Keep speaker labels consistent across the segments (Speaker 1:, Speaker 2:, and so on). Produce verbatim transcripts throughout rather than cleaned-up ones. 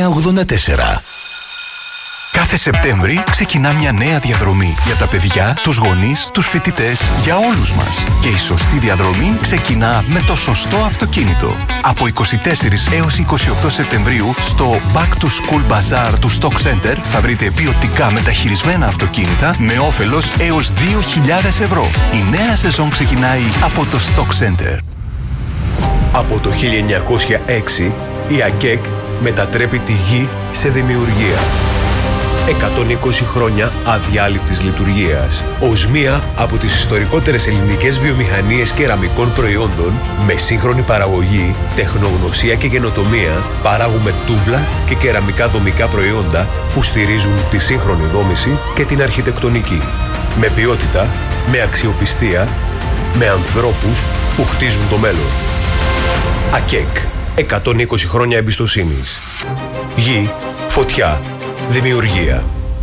Speaker 1: εννιά ογδόντα τέσσερα.
Speaker 2: Κάθε Σεπτέμβρη ξεκινά μια νέα διαδρομή για τα παιδιά, τους γονείς, τους φοιτητές, για όλους μας. Και η σωστή διαδρομή ξεκινά με το σωστό αυτοκίνητο. Από είκοσι τέσσερις έως είκοσι οκτώ Σεπτεμβρίου στο Back to School Bazaar του Stock Center θα βρείτε ποιοτικά μεταχειρισμένα αυτοκίνητα με όφελος έως δύο χιλιάδες ευρώ. Η νέα σεζόν ξεκινάει από το Stock Center.
Speaker 3: Από το χίλια εννιακόσια έξι η ΑΚΕΚ μετατρέπει τη γη σε δημιουργία. εκατόν είκοσι χρόνια αδιάλειπτης λειτουργίας. Ως μία από τις ιστορικότερες ελληνικές βιομηχανίες κεραμικών προϊόντων, με σύγχρονη παραγωγή, τεχνογνωσία και καινοτομία, παράγουμε τούβλα και κεραμικά δομικά προϊόντα που στηρίζουν τη σύγχρονη δόμηση και την αρχιτεκτονική. Με ποιότητα, με αξιοπιστία, με ανθρώπους που χτίζουν το μέλλον. ΑΚΕΚ. εκατόν είκοσι χρόνια εμπιστοσύνης. Γη, φωτιά, δημιουργία.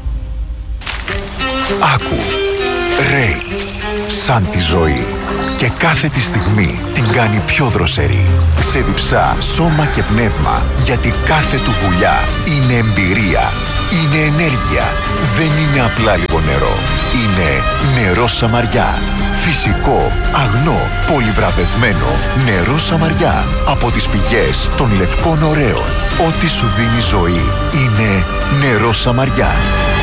Speaker 1: Άκου. Ρέι. Σαν τη ζωή. Και κάθε τη στιγμή την κάνει πιο δροσερή. Ξεδιψά σώμα και πνεύμα. Γιατί κάθε του γουλιά είναι εμπειρία. Είναι ενέργεια. Δεν είναι απλά λίγο νερό. Είναι νερό Σαμαριά. Φυσικό, αγνό, πολυβραβευμένο νερό Σαμαριά. Από τις πηγές των λευκών ωραίων. Ό,τι σου δίνει ζωή είναι νερό Σαμαριά.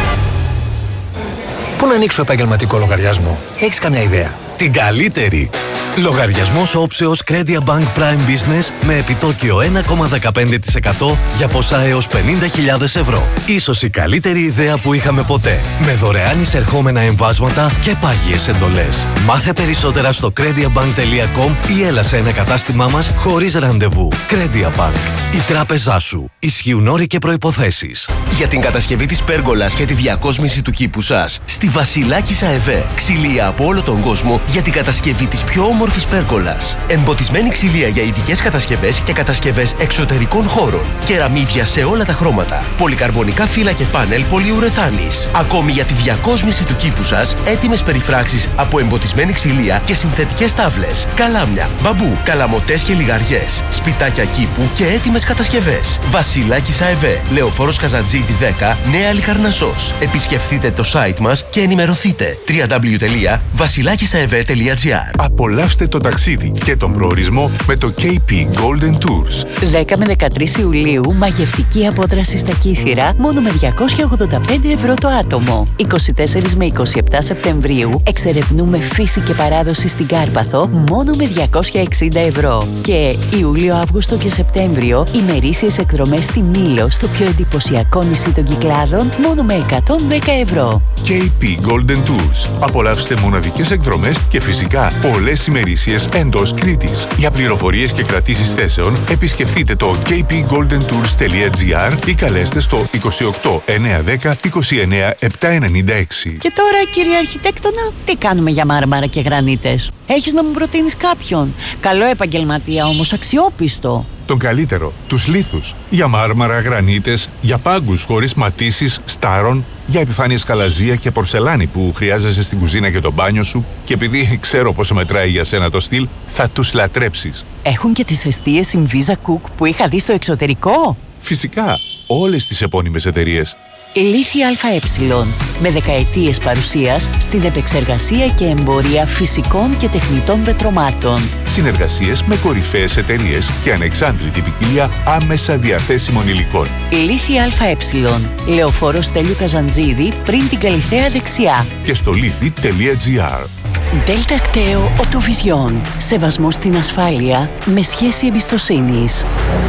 Speaker 4: Πού να ανοίξω επαγγελματικό λογαριασμό? Έχεις καμιά ιδέα?
Speaker 5: Την καλύτερη! Λογαριασμός όψεως Credia Bank Prime Business με επιτόκιο ένα κόμμα δεκαπέντε τοις εκατό για ποσά έως πενήντα χιλιάδες ευρώ. Ίσως η καλύτερη ιδέα που είχαμε ποτέ. Με δωρεάν εισερχόμενα εμβάσματα και πάγιες εντολές. Μάθε περισσότερα στο crediabank τελεία com ή έλα σε ένα κατάστημά μας χωρίς ραντεβού. Credia Bank. Η τράπεζά σου. Ισχύουν όροι και προϋποθέσεις.
Speaker 6: Για την κατασκευή της πέργολας και τη διακόσμηση του κήπου σας, στη Βασιλάκησα ΕΒΕ. Ξυλία από όλο τον κόσμο για την κατασκευή της πιο όμορφης πέργολας. Εμποτισμένη ξυλία για ειδικές κατασκευές και κατασκευές εξωτερικών χώρων. Κεραμίδια σε όλα τα χρώματα. Πολυκαρμπονικά φύλλα και πάνελ πολυουρεθάνης. Ακόμη για τη διακόσμηση του κήπου σας, έτοιμες περιφράξεις από εμποτισμένη ξυλία και συνθετικές τάβλες. Καλάμια, μπαμπού, καλαμοτές και λιγαριές. Σπιτάκια κήπου και έτοιμες κατασκευές. Βασιλάκησα ΕΒΕ. Λεωφόρος Καζαντζίδη δέκα, Νέα Λικαρνασσός. Επισκεφτείτε το site μας και ενημερωθείτε. double-u double-u double-u τελεία βασιλάκισαεβε τελεία τζι άρ.
Speaker 1: Απολαύστε το ταξίδι και τον προορισμό με το κέι πι Golden Tours.
Speaker 7: δέκα με δεκατρείς Ιουλίου, μαγευτική απόδραση στα Κύθυρα, μόνο με διακόσια ογδόντα πέντε ευρώ το άτομο. είκοσι τέσσερις με είκοσι επτά Σεπτεμβρίου, εξερευνούμε φύση και παράδοση στην Κάρπαθο, μόνο με διακόσια εξήντα ευρώ. Και Ιούλιο, Αύγουστο και Σεπτέμβριο, ημερήσιες εκδρομές στη Μήλο, στο πιο εντυπωσιακό νησί των Κυκλάδων, μόνο με εκατόν δέκα ευρώ.
Speaker 1: κέι πι Golden Tours. Απολαύστε μοναδικές εκδρομές και φυσικά πολλές ημερήσιες εντός Κρήτης. Για πληροφορίες και κρατήσεις θέσεων, επισκεφτείτε το κέι πι γκόλντεν τουρς τελεία τζι άρ ή καλέστε στο είκοσι οκτώ εννιακόσια δέκα είκοσι εννέα επτακόσια ενενήντα έξι.
Speaker 7: Και τώρα, κύριε Αρχιτέκτονα, τι κάνουμε για μάρμαρα και γρανίτες? Έχεις να μου προτείνεις κάποιον? Καλό επαγγελματία όμως, αξιόπιστο.
Speaker 1: Τον καλύτερο, τους λίθους. Για μάρμαρα, γρανίτες, για πάγκους χωρίς ματίσεις, στάρων, για επιφάνειες καλαζία και πορσελάνη που χρειάζεσαι στην κουζίνα και το μπάνιο σου, και επειδή ξέρω πόσο μετράει για σένα το στυλ, θα τους λατρέψεις.
Speaker 7: Έχουν και τις εστίες Inviza Cook που είχα δει στο εξωτερικό.
Speaker 1: Φυσικά, όλες τις επώνυμες εταιρείες.
Speaker 7: Λίθη ΑΕ, με δεκαετίες παρουσίας στην επεξεργασία και εμπορία φυσικών και τεχνητών πετρωμάτων.
Speaker 1: Συνεργασίες με κορυφαίες εταιρείες και ανεξάντλητη ποικιλία άμεσα διαθέσιμων υλικών.
Speaker 7: Λίθη ΑΕ, Λεωφόρος Στέλιου Καζαντζίδη, πριν την Καλιθέα δεξιά.
Speaker 1: Και στο λίθη τελεία τζι άρ.
Speaker 7: Δέλτα Κταίο Οτοβιζιόν. Σεβασμό στην ασφάλεια με σχέση εμπιστοσύνης.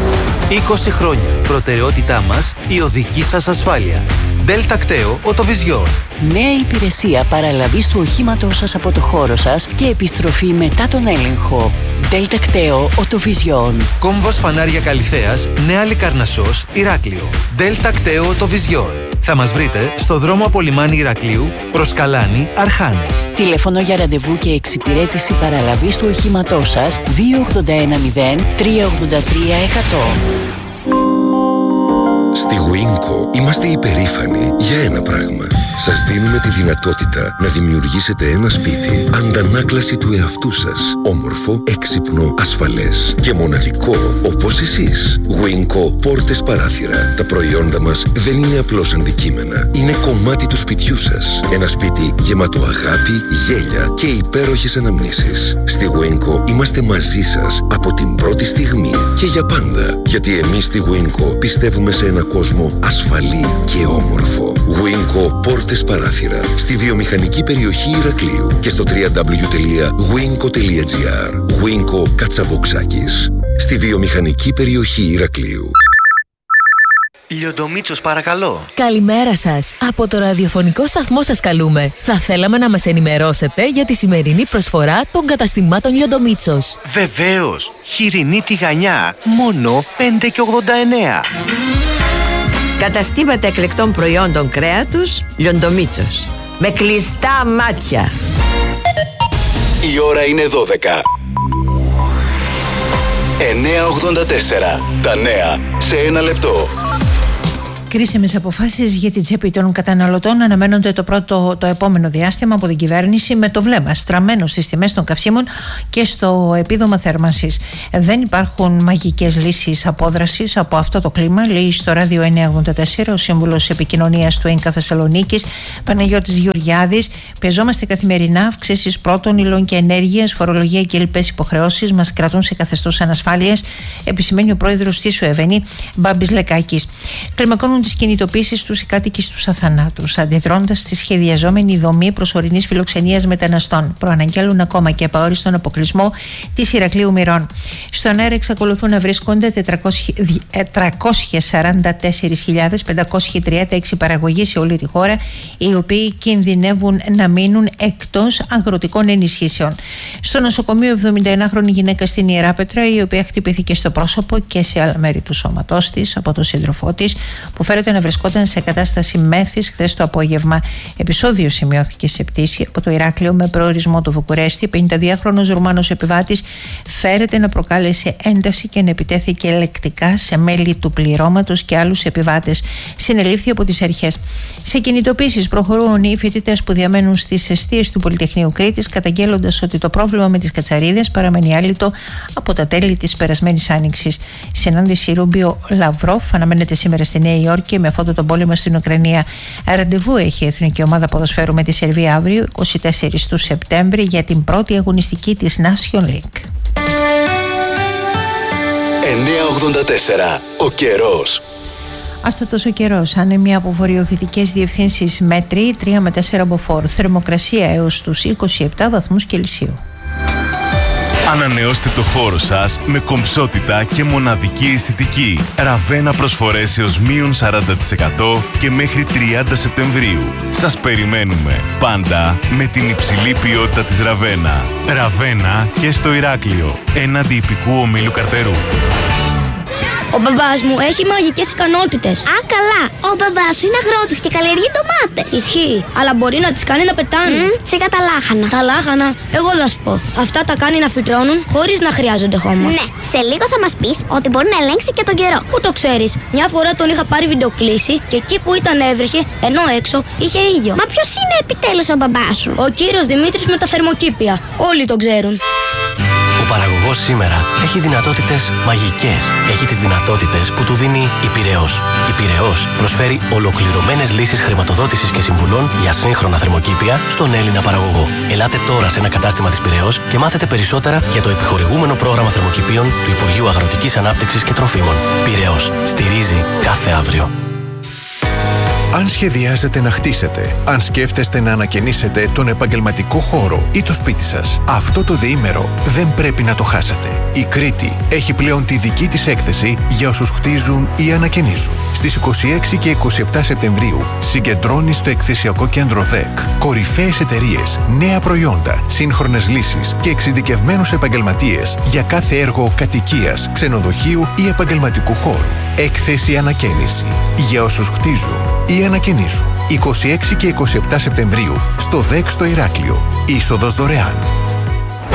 Speaker 5: είκοσι χρόνια. Προτεραιότητά μας, η οδική σας ασφάλεια. Δέλτα Κταίο Οτοβιζιόν.
Speaker 7: Νέα υπηρεσία παραλαβής του οχήματός σας από το χώρο σας και επιστροφή μετά τον έλεγχο. Δέλτα Κταίο Οτοβιζιόν.
Speaker 5: Κόμβος Φανάρια Καλιθέας, Νέα Λικαρνασσός, Ηράκλειο. Δέλτα Κταίο Οτοβιζιόν. Θα μας βρείτε στο δρόμο από λιμάνι Ηρακλείου προς Καλάνη, Αρχάνες.
Speaker 7: Τηλέφωνο για ραντεβού και εξυπηρέτηση παραλαβής του οχήματός σας δύο ογδόντα ένα μηδέν τρία ογδόντα τρία εκατό.
Speaker 8: Στη Winco είμαστε υπερήφανοι για ένα πράγμα. Σας δίνουμε τη δυνατότητα να δημιουργήσετε ένα σπίτι αντανάκλαση του εαυτού σας. Όμορφο, έξυπνο, ασφαλές και μοναδικό όπως εσείς. Winco πόρτες παράθυρα. Τα προϊόντα μας δεν είναι απλώς αντικείμενα. Είναι κομμάτι του σπιτιού σας. Ένα σπίτι γεμάτο αγάπη, γέλια και υπέροχες αναμνήσεις. Στη Winco είμαστε μαζί σας από την πρώτη στιγμή και για πάντα. Γιατί εμείς στη Winco πιστεύουμε σε ένα κόσμο ασφαλή και όμορφο. Winco πόρτες παράθυρα στη βιομηχανική περιοχή Ηρακλείου και στο double-u double-u double-u τελεία winco τελεία gr. Winco Κατσαποξάκης στη βιομηχανική περιοχή Ηρακλείου.
Speaker 9: Λιοντομίτσος, παρακαλώ.
Speaker 10: Καλημέρα σας. Από το ραδιοφωνικό σταθμό σας καλούμε. Θα θέλαμε να μας ενημερώσετε για τη σημερινή προσφορά των καταστημάτων Λιοντομίτσος.
Speaker 9: Βεβαίως. Χοιρινή τηγανιά. Μόνο πέντε και ογδόντα εννέα.
Speaker 11: Καταστήματα εκλεκτών προϊόντων κρέατος Λιοντομίτσος. Με κλειστά μάτια.
Speaker 1: Η ώρα είναι δώδεκα. εννιά ογδόντα τέσσερα. Τα νέα σε ένα λεπτό.
Speaker 12: Κρίσιμες αποφάσεις για την τσέπη των καταναλωτών αναμένονται το, πρώτο, το επόμενο διάστημα από την κυβέρνηση, με το βλέμμα στραμμένο στις τιμές των καυσίμων και στο επίδομα θέρμανσης. Δεν υπάρχουν μαγικές λύσεις απόδρασης από αυτό το κλίμα, λέει στο ράδιο εννιά ογδόντα τέσσερα ο σύμβουλος επικοινωνίας του ΕΝΚΑ Θεσσαλονίκης, Παναγιώτης Γεωργιάδης. Πεζόμαστε καθημερινά, αυξήσεις πρώτων υλών και ενέργειας, φορολογία και λοιπές υποχρεώσεις μας κρατούν σε καθεστώς ανασφάλειας, επισημαίνει ο πρόεδρος της ΟΕΒΕΝΗ, Μπάμπης Λεκάκης. Κλιμακώνουν τις κινητοποίησεις τους οι κάτοικοι στους Αθανάτους, αντιδρώντας στη σχεδιαζόμενη δομή προσωρινής φιλοξενίας μεταναστών. Προαναγγέλουν ακόμα και απαόριστον αποκλεισμό της Ηρακλείου Μηρών. Στον αέρα εξακολουθούν να βρίσκονται τριακόσιες σαράντα τέσσερις χιλιάδες πεντακόσιοι τριάντα έξι παραγωγοί σε όλη τη χώρα, οι οποίοι κινδυνεύουν να μείνουν εκτός αγροτικών ενισχύσεων. Στο νοσοκομείο, εβδομηνταενάχρονη γυναίκα στην Ιεράπετρα, η οποία χτυπήθηκε στο πρόσωπο και σε άλλα μέρη του σώματός της από τον σύντροφό της, που φέρεται να βρισκόταν σε κατάσταση μέθης χθες το απόγευμα. Επεισόδιο σημειώθηκε σε πτήση από το Ηράκλειο με προορισμό το Βουκουρέστι. πενηνταδυάχρονος Ρουμάνος επιβάτης φέρεται να προκάλεσε ένταση και να επιτέθηκε λεκτικά σε μέλη του πληρώματος και άλλους επιβάτες. Συνελήφθη από τις αρχές. Σε κινητοποίησεις προχωρούν οι φοιτητές που διαμένουν στις εστίες του Πολυτεχνείου Κρήτης, καταγγέλλοντας ότι το πρόβλημα με τις κατσαρίδες παραμένει άλυτο από τα τέλη της περασμένης άνοιξης. Συνάντηση Ρούμπιο Λαυρόφ αναμένεται σήμερα στη Νέα Υόρκη με αφότο τον πόλεμο στην Ουκρανία. Ραντεβού έχει η Εθνική Ομάδα Ποδοσφαίρου με τη Σερβία αύριο, είκοσι τέσσερις του Σεπτέμβρη, για την πρώτη αγωνιστική της Nation League.
Speaker 1: εννιά ογδόντα τέσσερα. Ο καιρός.
Speaker 12: Άστατος ο καιρός, άνεμοι από βορειοθυτικές διευθύνσεις μέτρη, τρία με τέσσερα μποφόρ. Θερμοκρασία έως τους είκοσι επτά βαθμούς Κελσίου.
Speaker 13: Ανανεώστε το χώρο σας με κομψότητα και μοναδική αισθητική. Ραβένα προσφορές έως μείον σαράντα τοις εκατό και μέχρι τριάντα Σεπτεμβρίου. Σας περιμένουμε πάντα με την υψηλή ποιότητα της Ραβένα. Ραβένα και στο Ηράκλειο, έναντι ιππικού ομίλου Καρτερού.
Speaker 14: Ο μπαμπάς μου έχει μαγικές ικανότητες.
Speaker 15: Α, καλά. Ο μπαμπάς σου είναι αγρότης και καλλιεργεί ντομάτες.
Speaker 14: Ισχύει, αλλά μπορεί να τις κάνει να πετάνε.
Speaker 15: Mm, σιγά τα λάχανα.
Speaker 14: Τα λάχανα, εγώ θα σου πω. Αυτά τα κάνει να φυτρώνουν χωρίς να χρειάζονται χώμα.
Speaker 15: Ναι, σε λίγο θα μας πεις ότι μπορεί να ελέγξει και τον καιρό.
Speaker 14: Πού το ξέρεις? Μια φορά τον είχα πάρει βιντεοκλήση και εκεί που ήταν έβρεχε, ενώ έξω είχε ήλιο.
Speaker 15: Μα ποιος είναι επιτέλους ο μπαμπάς σου?
Speaker 14: Ο κύριος Δημήτρης με τα θερμοκήπια. Όλοι τον ξέρουν.
Speaker 16: Ο παραγωγός σήμερα έχει δυνατότητες μαγικές. Έχει τις δυνατότητες που του δίνει η Πειραιώς. Η Πειραιώς προσφέρει ολοκληρωμένες λύσεις χρηματοδότησης και συμβουλών για σύγχρονα θερμοκήπια στον Έλληνα παραγωγό. Ελάτε τώρα σε ένα κατάστημα της Πειραιώς και μάθετε περισσότερα για το επιχορηγούμενο πρόγραμμα θερμοκηπίων του Υπουργείου Αγροτικής Ανάπτυξης και Τροφίμων. Πειραιώς στηρίζει κάθε αύριο.
Speaker 1: Αν σχεδιάζετε να χτίσετε, αν σκέφτεστε να ανακαινήσετε τον επαγγελματικό χώρο ή το σπίτι σας, αυτό το διήμερο δεν πρέπει να το χάσετε. Η Κρήτη έχει πλέον τη δική της έκθεση για όσους χτίζουν ή ανακαινίζουν. Στις είκοσι έξι και είκοσι επτά Σεπτεμβρίου συγκεντρώνει στο εκθεσιακό κέντρο ΔΕΚ κορυφαίες εταιρείες, νέα προϊόντα, σύγχρονες λύσεις και εξειδικευμένους επαγγελματίες για κάθε έργο κατοικίας, ξενοδοχείου ή επαγγελματικού χώρου. Έκθεση ανακαίνιση για όσους χτίζουν ή ανακαινίζουν. είκοσι έξι και είκοσι επτά Σεπτεμβρίου στο ΔΕΚ στο Ηράκλειο. Είσοδος δωρεάν.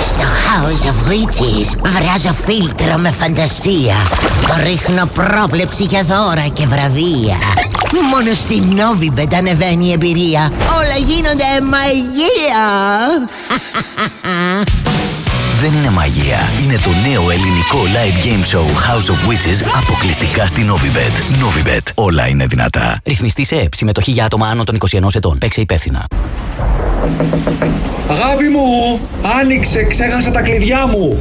Speaker 17: Στο House of Witches βράζω φίλτρο με φαντασία. Το ρίχνω πρόβλεψη για δώρα και βραβεία. Μόνο στην Novibet ανεβαίνει η εμπειρία. Όλα γίνονται μαγεία.
Speaker 18: Δεν είναι μαγεία. Είναι το νέο ελληνικό live game show House of Witches αποκλειστικά στη Novibet. Novibet. Όλα είναι δυνατά.
Speaker 19: Ρυθμιστή σε ΕΠ. Συμμετοχή για άτομα άνω των είκοσι ενός ετών. Παίξε υπεύθυνα.
Speaker 20: Αγάπη μου, άνοιξε, ξέχασα τα κλειδιά μου.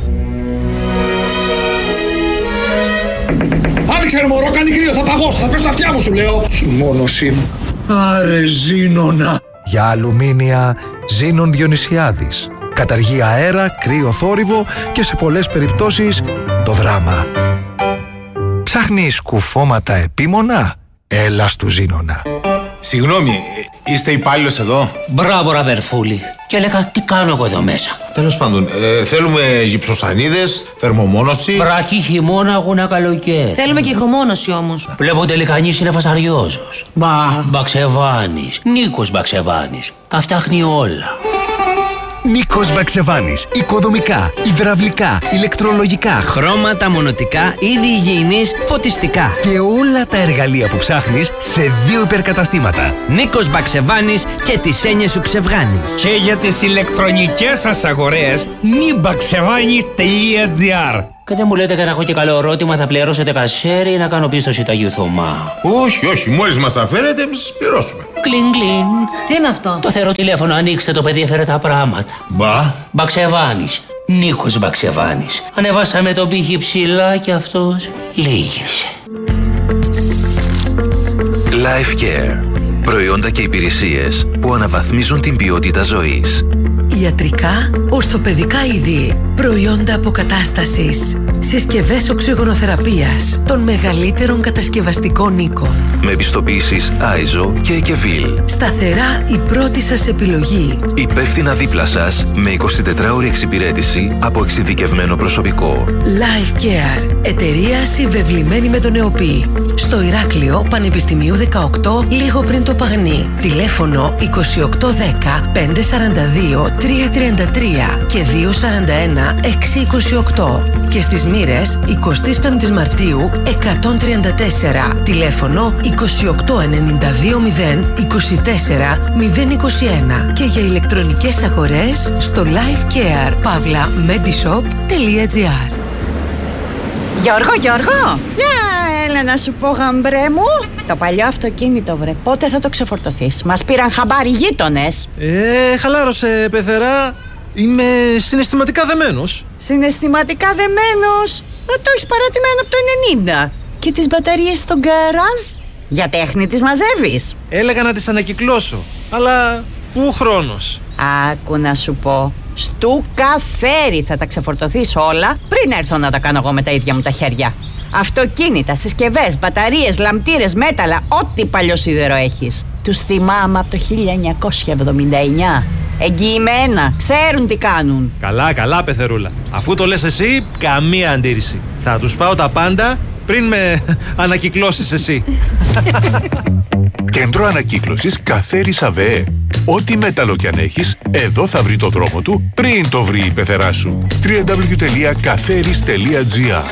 Speaker 20: Άνοιξε ρε μωρό, κάνει κρύο, θα παγώσω, θα πέσω τα αυτιά μου σου λέω. Συμμόνωσή μου. Άρε Ζήνονα.
Speaker 4: Για αλουμίνια Ζήνων Διονυσιάδης. Καταργεί αέρα, κρύο θόρυβο και σε πολλές περιπτώσεις το δράμα. Ψάχνεις κουφώματα επίμονα? Έλα στου Ζήνονα.
Speaker 21: Συγγνώμη, είστε υπάλληλος εδώ?
Speaker 22: Μπράβο ρε αδερφούλη. Και έλεγα τι κάνω εγώ εδώ μέσα.
Speaker 21: Τέλος πάντων, ε, θέλουμε γυψοσανίδες, θερμομόνωση.
Speaker 22: Βρακή χειμώνα, αγώνα καλοκαίρι.
Speaker 23: Θέλουμε και ηχομόνωση όμως.
Speaker 22: Βλέπω τελικανής είναι φασαριόζος. Μπα, Μπαξεβάνης, Νίκος Μπαξεβάνης. Τα φτιάχνει όλα.
Speaker 24: Νίκος Μπαξεβάνης. Οικοδομικά, υδραυλικά, ηλεκτρολογικά,
Speaker 25: χρώματα, μονοτικά, είδη υγιεινής, φωτιστικά.
Speaker 24: Και όλα τα εργαλεία που ψάχνεις σε δύο υπερκαταστήματα.
Speaker 25: Νίκος Μπαξεβάνης και τις έννοιες σου ξεβγάνεις.
Speaker 26: Και για τις ηλεκτρονικές σας αγορές, νιμπαξεβάνης τελεία τζι άρ.
Speaker 22: Και δεν μου λέτε και να έχω και καλό ερώτημα, θα πληρώσετε κασέρι ή να κάνω πίστοση τα Θωμά?
Speaker 21: Όχι, όχι, μόλις μας τα φέρετε, εμείς σας πληρώσουμε.
Speaker 22: Κλιν, κλιν.
Speaker 23: Τι είναι αυτό?
Speaker 22: Το θεωρώ τηλέφωνο, ανοίξτε, το παιδί έφερε τα πράγματα.
Speaker 21: Μπα.
Speaker 22: Μπαξεβάνης. Νίκος Μπαξεβάνης. Ανεβάσαμε τον πύχη ψηλά και αυτός λύγησε.
Speaker 18: Life Care. Προϊόντα και υπηρεσίες που αναβαθμίζουν την ποιότητα ζωής.
Speaker 27: Ιατρικά, ορθοπαιδικά είδη, προϊόντα αποκατάστασης, συσκευές οξυγονοθεραπείας των μεγαλύτερων κατασκευαστικών οίκων.
Speaker 18: Με επιστοποιήσεις άιζο και Εκεβίλ.
Speaker 27: Σταθερά η πρώτη σας επιλογή.
Speaker 18: Υπεύθυνα δίπλα σας με εικοσιτετράωρη εξυπηρέτηση από εξειδικευμένο προσωπικό.
Speaker 27: Life Care. Εταιρεία συμβεβλημένη με τον ΕΟΠΗ. Στο Ηράκλειο, Πανεπιστημίου δεκαοκτώ, λίγο πριν το Παγνί. Τηλέφωνο είκοσι οκτώ δέκα πεντακόσια σαράντα δύο τριακόσια τριάντα τρία και διακόσια σαράντα ένα εξακόσια είκοσι οκτώ. Και στις Μοίρες, εικοστή πέμπτη Μαρτίου εκατόν τριάντα τέσσερα. Τηλέφωνο είκοσι οκτώ ενενήντα δύο μηδέν είκοσι τέσσερα μηδέν είκοσι ένα. Και για ηλεκτρονικές αγορές στο lifecare παύλα medishop τελεία τζι άρ.
Speaker 11: Γιώργο, Γιώργο! Γεια, έλα να σου πω γαμπρέ μου. Το παλιό αυτοκίνητο βρε, πότε θα το ξεφορτωθείς? Μας πήραν χαμπάρι γείτονες.
Speaker 28: Ε, χαλάρωσε πεθερά. Είμαι συναισθηματικά δεμένος.
Speaker 11: Συναισθηματικά δεμένος? Ε, το έχεις παρατημένο από το ενενήντα. Και τις μπαταρίες στο γκαράζ? Για τέχνη τις μαζεύεις?
Speaker 28: Έλεγα να τις ανακυκλώσω, αλλά πού χρόνος?
Speaker 11: Άκου να σου πω. Στου καφέρι θα τα ξεφορτωθείς όλα πριν έρθω να τα κάνω εγώ με τα ίδια μου τα χέρια. Αυτοκίνητα, συσκευές, μπαταρίες, λαμπτήρες, μέταλλα, ό,τι παλιό σίδερο έχεις. Τους θυμάμαι από το χίλια εννιακόσια εβδομήντα εννιά. Εγγυημένα, ξέρουν τι κάνουν.
Speaker 28: Καλά, καλά πεθερούλα. Αφού το λες εσύ, καμία αντίρρηση. Θα τους πάω τα πάντα πριν με ανακυκλώσεις εσύ.
Speaker 1: Κέντρο Ανακύκλωσης Καθέρης ΑΒΕ. Ό,τι μέταλλο κι αν έχεις, εδώ θα βρει το δρόμο του πριν το βρει η πεθερά σου. double-u double-u double-u τελεία καθέρης τελεία τζι άρ.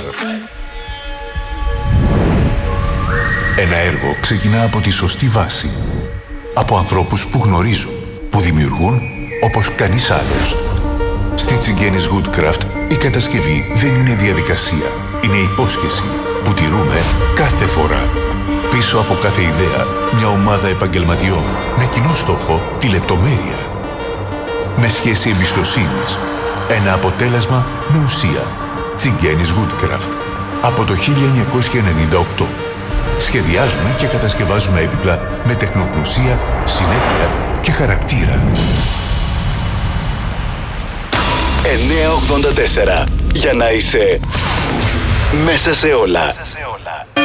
Speaker 1: Ένα έργο ξεκινά από τη σωστή βάση. Από ανθρώπους που γνωρίζουν, που δημιουργούν όπως κανείς άλλος. Στη Τσιγκένης Woodcraft η κατασκευή δεν είναι διαδικασία. Είναι υπόσχεση που τηρούμε κάθε φορά. Πίσω από κάθε ιδέα, μια ομάδα επαγγελματιών με κοινό στόχο τη λεπτομέρεια. Με σχέση εμπιστοσύνης, ένα αποτέλεσμα με ουσία. Τσιγκένης Woodcraft. Από το χίλια εννιακόσια ενενήντα οκτώ. Σχεδιάζουμε και κατασκευάζουμε έπιπλα με τεχνογνωσία, συνέπεια και χαρακτήρα.
Speaker 2: εννιακόσια ογδόντα τέσσερα. Για να είσαι μέσα σε όλα.